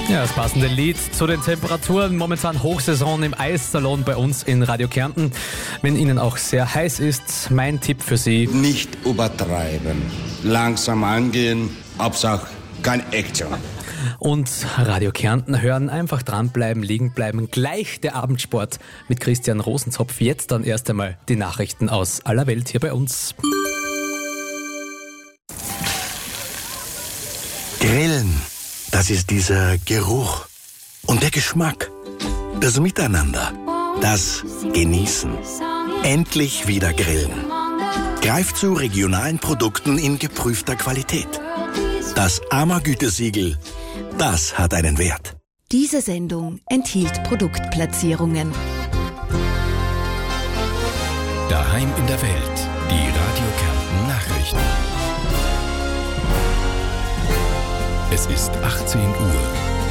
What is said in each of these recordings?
Ja, das passende Lied zu den Temperaturen. Momentan Hochsaison im Eissalon bei uns in Radio Kärnten. Wenn Ihnen auch sehr heiß ist, mein Tipp für Sie: nicht übertreiben, langsam angehen, Hauptsache keine Action. Und Radio Kärnten hören, einfach dranbleiben, liegen bleiben. Gleich der Abendsport mit Christian Rosenzopf. Jetzt dann erst einmal die Nachrichten aus aller Welt hier bei uns. Grillen, das ist dieser Geruch und der Geschmack, das Miteinander, das Genießen. Endlich wieder grillen. Greift zu regionalen Produkten in geprüfter Qualität. Das AMA-Gütesiegel, das hat einen Wert. Diese Sendung enthielt Produktplatzierungen. Daheim in der Welt, die Radio Kärnten Nachrichten. Es ist 18 Uhr.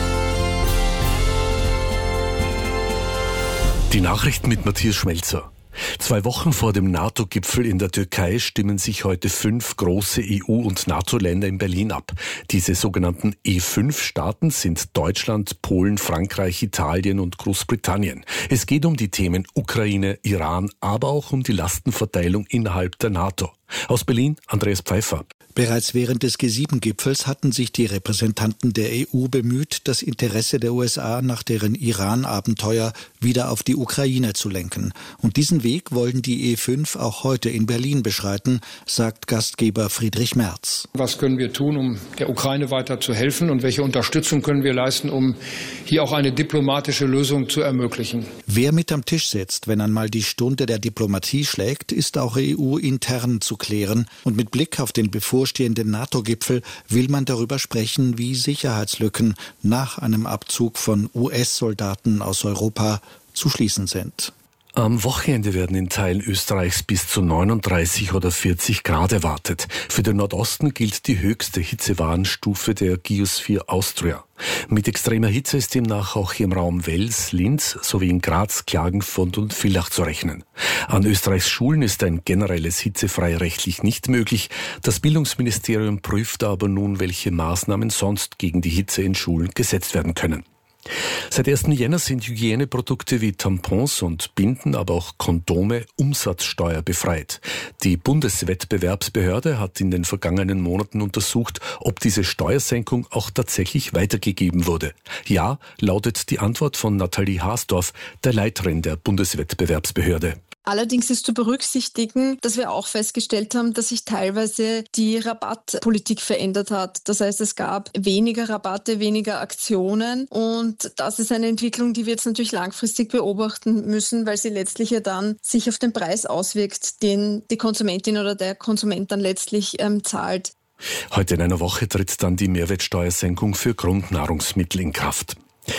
Die Nachrichten mit Matthias Schmelzer. 2 Wochen vor dem NATO-Gipfel in der Türkei stimmen sich heute 5 große EU- und NATO-Länder in Berlin ab. Diese sogenannten E5-Staaten sind Deutschland, Polen, Frankreich, Italien und Großbritannien. Es geht um die Themen Ukraine, Iran, aber auch um die Lastenverteilung innerhalb der NATO. Aus Berlin, Andreas Pfeiffer. Bereits während des G7-Gipfels hatten sich die Repräsentanten der EU bemüht, das Interesse der USA nach deren Iran-Abenteuer wieder auf die Ukraine zu lenken. Und diesen Weg wollen die E5 auch heute in Berlin beschreiten, sagt Gastgeber Friedrich Merz. Was können wir tun, um der Ukraine weiter zu helfen, und welche Unterstützung können wir leisten, um hier auch eine diplomatische Lösung zu ermöglichen? Wer mit am Tisch sitzt, wenn einmal die Stunde der Diplomatie schlägt, ist auch EU-intern zu klären. Und mit Blick auf den bevorstehenden NATO-Gipfel will man darüber sprechen, wie Sicherheitslücken nach einem Abzug von US-Soldaten aus Europa zu schließen sind. Am Wochenende werden in Teilen Österreichs bis zu 39 oder 40 Grad erwartet. Für den Nordosten gilt die höchste Hitzewarnstufe der Geosphere Austria. Mit extremer Hitze ist demnach auch im Raum Wels, Linz sowie in Graz, Klagenfurt und Villach zu rechnen. An Österreichs Schulen ist ein generelles Hitzefrei rechtlich nicht möglich. Das Bildungsministerium prüft aber nun, welche Maßnahmen sonst gegen die Hitze in Schulen gesetzt werden können. Seit 1. Jänner sind Hygieneprodukte wie Tampons und Binden, aber auch Kondome umsatzsteuerbefreit. Die Bundeswettbewerbsbehörde hat in den vergangenen Monaten untersucht, ob diese Steuersenkung auch tatsächlich weitergegeben wurde. Ja, lautet die Antwort von Nathalie Haasdorf, der Leiterin der Bundeswettbewerbsbehörde. Allerdings ist zu berücksichtigen, dass wir auch festgestellt haben, dass sich teilweise die Rabattpolitik verändert hat. Das heißt, es gab weniger Rabatte, weniger Aktionen, und das ist eine Entwicklung, die wir jetzt natürlich langfristig beobachten müssen, weil sie letztlich ja dann sich auf den Preis auswirkt, den die Konsumentin oder der Konsument dann letztlich zahlt. Heute in einer Woche tritt dann die Mehrwertsteuersenkung für Grundnahrungsmittel in Kraft.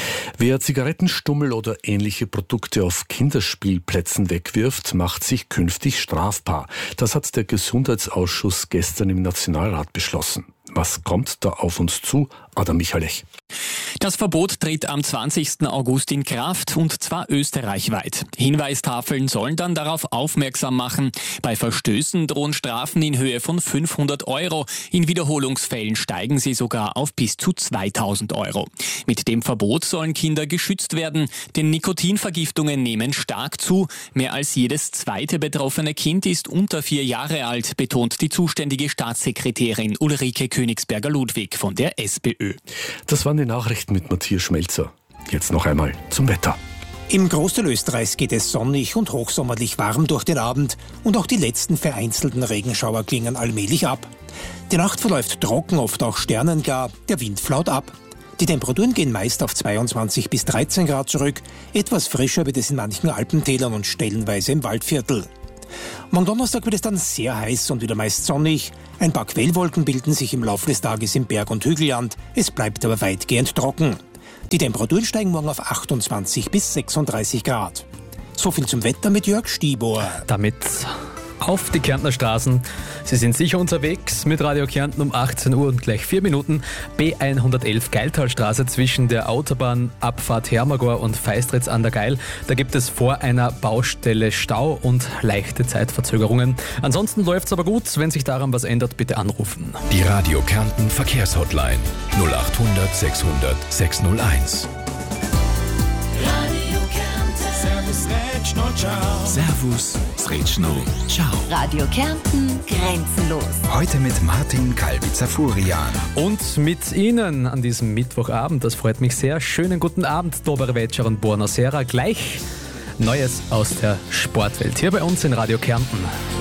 Wer Zigarettenstummel oder ähnliche Produkte auf Kinderspielplätzen wegwirft, macht sich künftig strafbar. Das hat der Gesundheitsausschuss gestern im Nationalrat beschlossen. Was kommt da auf uns zu? Adam Michalech. Das Verbot tritt am 20. August in Kraft, und zwar österreichweit. Hinweistafeln sollen dann darauf aufmerksam machen. Bei Verstößen drohen Strafen in Höhe von 500 €. In Wiederholungsfällen steigen sie sogar auf bis zu 2000 €. Mit dem Verbot sollen Kinder geschützt werden, denn Nikotinvergiftungen nehmen stark zu. Mehr als jedes zweite betroffene Kind ist unter 4 Jahre alt, betont die zuständige Staatssekretärin Ulrike Königsberger-Ludwig von der SPÖ. Das waren die Nachrichten mit Matthias Schmelzer. Jetzt noch einmal zum Wetter. Im Großteil Österreichs geht es sonnig und hochsommerlich warm durch den Abend, und auch die letzten vereinzelten Regenschauer klingen allmählich ab. Die Nacht verläuft trocken, oft auch sternengar, der Wind flaut ab. Die Temperaturen gehen meist auf 22 bis 13 Grad zurück, etwas frischer wird es in manchen Alpentälern und stellenweise im Waldviertel. Am Donnerstag wird es dann sehr heiß und wieder meist sonnig. Ein paar Quellwolken bilden sich im Laufe des Tages im Berg- und Hügelland. Es bleibt aber weitgehend trocken. Die Temperaturen steigen morgen auf 28 bis 36 Grad. So viel zum Wetter mit Jörg Stibor. Damit auf die Kärntner Straßen. Sie sind sicher unterwegs mit Radio Kärnten um 18 Uhr und gleich 4 Minuten. B111 Geiltalstraße zwischen der Autobahnabfahrt Hermagor und Feistritz an der Geil. Da gibt es vor einer Baustelle Stau und leichte Zeitverzögerungen. Ansonsten läuft es aber gut. Wenn sich daran was ändert, bitte anrufen. Die Radio Kärnten Verkehrshotline 0800 600 601. Servus, Sretschno, ciao. Radio Kärnten grenzenlos. Heute mit Martin Kalbizer-Furian. Und mit Ihnen an diesem Mittwochabend, das freut mich sehr. Schönen guten Abend, Dober Večer und Buonasera. Gleich Neues aus der Sportwelt hier bei uns in Radio Kärnten.